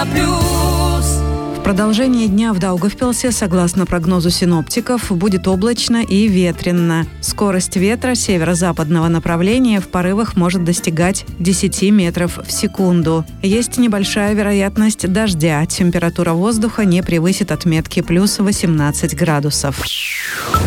В продолжение дня в Даугавпилсе, согласно прогнозу синоптиков, будет облачно и ветрено. Скорость ветра северо-западного направления в порывах может достигать 10 метров в секунду. Есть небольшая вероятность дождя. Температура воздуха не превысит отметки плюс 18 градусов.